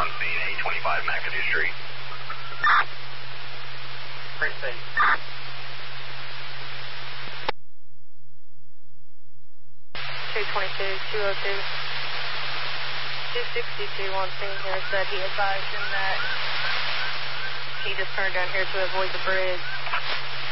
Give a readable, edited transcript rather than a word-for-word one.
on scene, 825 McAdoo Street. Precinct. 222, 202. 262 on scene here said he advised him that he just turned down here to avoid the bridge.